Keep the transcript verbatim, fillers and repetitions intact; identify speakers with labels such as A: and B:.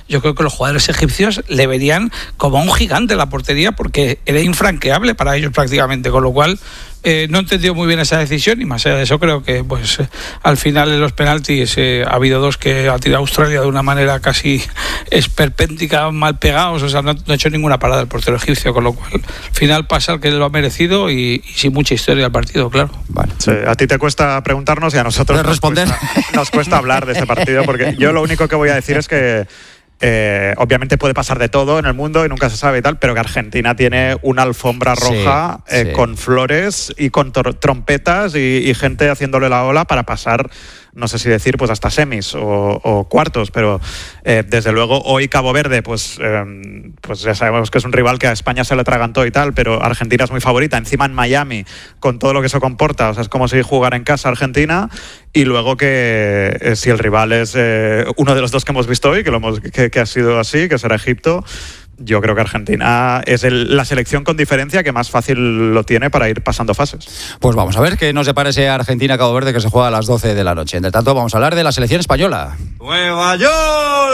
A: yo creo que los jugadores egipcios le verían como un gigante en la portería porque era infranqueable para ellos prácticamente, con lo cual eh, no he entendido muy bien esa decisión y más allá de eso creo que pues eh, al final en los penaltis eh, ha habido dos que ha tirado Australia de una manera casi esperpéntica, mal pegados, o sea, no, no ha hecho ninguna parada el portero egipcio, con lo cual al final pasa el que lo ha merecido y, y sin mucha historia del partido, claro.
B: Vale. Sí, a ti te cuesta preguntarnos y a nosotros nos
C: responder?
B: Cuesta, nos cuesta hablar de este partido, porque yo lo único que voy a decir es que Eh, obviamente puede pasar de todo en el mundo y nunca se sabe y tal, pero que Argentina tiene una alfombra roja sí, eh, sí. con flores y con tor- trompetas y, y gente haciéndole la ola para pasar, no sé si decir, pues hasta semis o, o cuartos, pero eh, desde luego hoy Cabo Verde, pues, eh, pues ya sabemos que es un rival que a España se le atragantó y tal, pero Argentina es muy favorita, encima en Miami, con todo lo que eso comporta, o sea, es como si jugara en casa Argentina, y luego que eh, si el rival es eh, uno de los dos que hemos visto hoy, que, lo hemos, que, que ha sido así, que será Egipto, yo creo que Argentina es el, la selección con diferencia que más fácil lo tiene para ir pasando fases.
C: Pues vamos a ver qué nos parece Argentina-Cabo Verde, que se juega a las doce de la noche. Entre tanto, vamos a hablar de la selección española.
D: ¡Nueva York!